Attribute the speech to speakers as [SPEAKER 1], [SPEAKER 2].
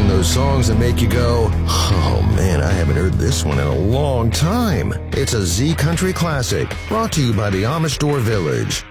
[SPEAKER 1] those songs that make you go, oh man, I haven't heard this one in a long time. It's a Z Country classic, brought to you by the Amish Door Village.